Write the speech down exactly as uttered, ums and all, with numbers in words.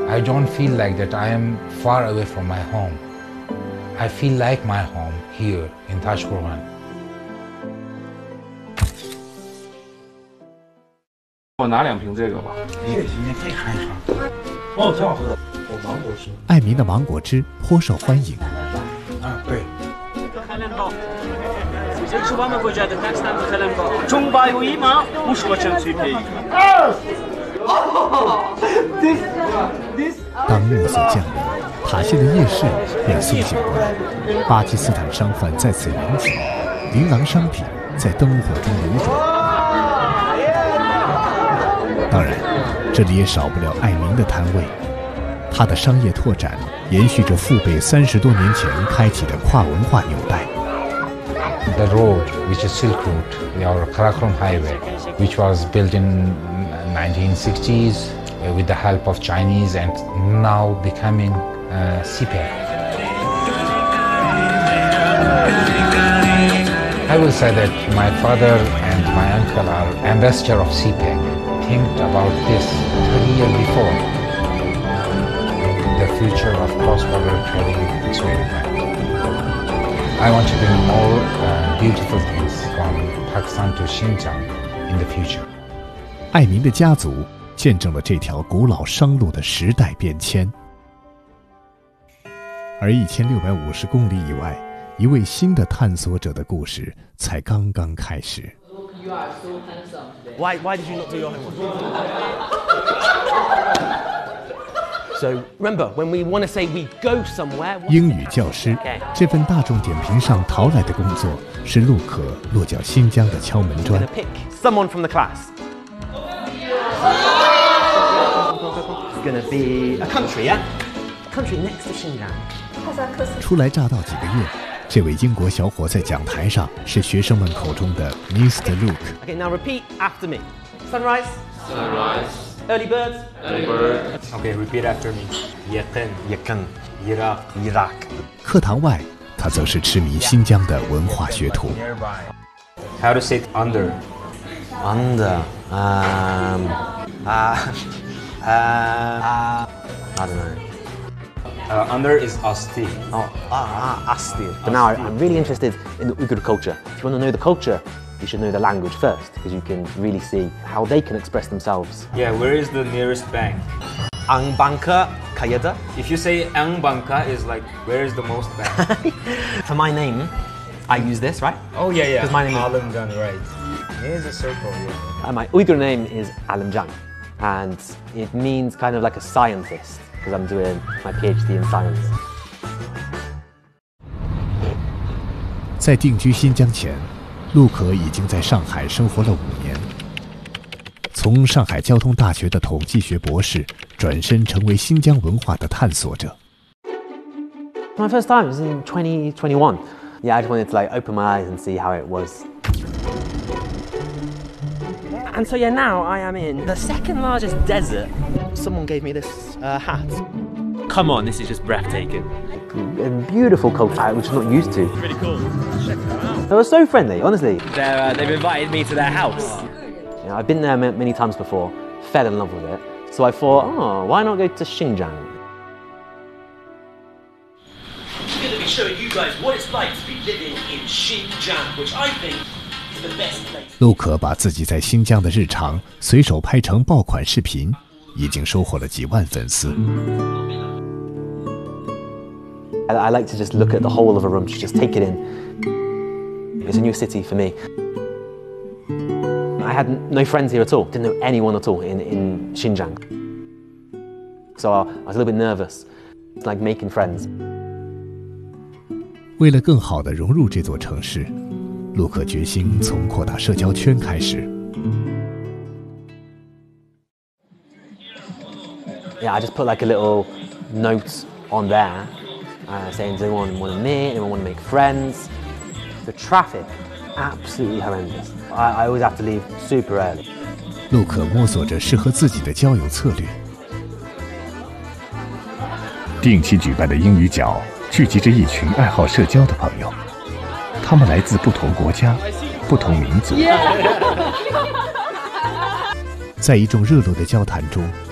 I don't feel like that I am far away from my home. I feel like my home here in Tashkurgan. 我拿两瓶这个吧。 也行，你可以看一下。哦，挺好喝的。有芒果汁。 艾明的芒果汁颇受欢迎。 啊，对。 当暮色降临，塔西的夜市便苏醒过来，巴基斯坦商贩在此云集，琳琅商品在灯火中流转。当然，这里也少不了艾明的摊位。他的商业拓展延续着父辈三十多年前开启的跨文化纽带。 The road, which is Silk Route, our Karakoram Highway, which was built in nineteen sixties with the help of Chinese and now becoming uh, C PEC. I will say that my father and my uncle are ambassador of C PEC. Think about this thirty years before. The future of cross-border trading is very bright. I want to bring more uh, beautiful things from Pakistan to Xinjiang in the future. 艾明的家族见证了这条古老商路的时代变迁，而一千六百五十公里以外，一位新的探索者的故事才刚刚开始。 Why, why did you not do your homework? So remember, when we want to say we go somewhere. 英语教师，这份大众点评上淘来的工作，是陆可落脚新疆的敲门砖。 Pick someone from the class. It's going to be a country, yeah? A country next to Xinjiang. 初来乍到几个月，这位英国小伙在讲台上是学生们口中的 Mister Luke。 Okay, now repeat after me. Sunrise. Sunrise. Early bird. Early bird. Okay, repeat after me. Yaqin. Yaqin. Iraq. Iraq. 课堂外，他则是痴迷新疆的文化学徒。 How to say under? Under. Um. Uh. Uh. uh I don't know. Uh, under is asti. Oh, ah, ah, asti. But now I, I'm really interested in the Uyghur culture. If you want to know the culture, you should know the language first, because you can really see how they can express themselves. Yeah, where is the nearest bank? Angbanka Kayeda. If you say Angbanka is like, where is the most bank? For my name, I use this, right? Oh yeah, yeah. Because my name is Alamjan, right? Here's a circle, yeah. And my Uyghur name is Alamjan, and it means kind of like a scientist, because I'm doing my PhD in science. 在定居新疆前，陆可已经在上海生活了五年。从上海交通大学的统计学博士，转身成为新疆文化的探索者。 My first time was in twenty twenty-one. Yeah, I just wanted to like open my eyes and see how it was. And so yeah, now I am in the second largest desert. Someone gave me this uh, hat. Come on, this is just breathtaking. And beautiful culture, which I'm not used to. Really cool. Check that out. They were so friendly, honestly. Uh, they've invited me to their house. You know, I've been there many times before, fell in love with it. So I thought, oh, why not go to Xinjiang? I'm going to be showing you guys what it's like to be living in Xinjiang, which I think is the best place. 陆可把自己在新疆的日常随手拍成爆款视频，已经收获了几万粉丝。 I, I like to just look at the whole of a room, to just take it in. It's a new city for me. I had no friends here at all, didn't know anyone at all in, in Xinjiang. So I was a little bit nervous. It's like making friends. 为了更好地融入这座城市，陆可决心从扩大社交圈开始。 Yeah, I just put like a little note on there, uh, saying, does anyone want to meet? Anyone want to make friends? The traffic, absolutely horrendous. I, I always have to leave super early. 陆可摸索着适合自己的交友策略。定期举办的英语角聚集着一群爱好社交的朋友，他们来自不同国家、不同民族。在一众热络的交谈中，